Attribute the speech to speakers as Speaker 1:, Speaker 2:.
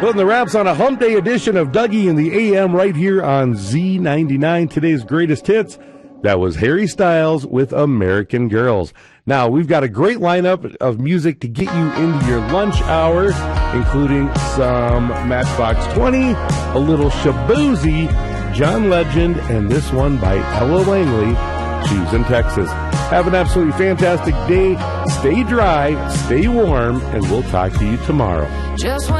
Speaker 1: Putting the wraps on a hump day edition of Dougie in the AM right here on Z99. Today's greatest hits. That was Harry Styles with American Girls. Now, we've got a great lineup of music to get you into your lunch hour, including some Matchbox 20, a little Shaboozey, John Legend, and this one by Ella Langley, Choosing Texas. Have an absolutely fantastic day. Stay dry, stay warm, and we'll talk to you tomorrow.
Speaker 2: Just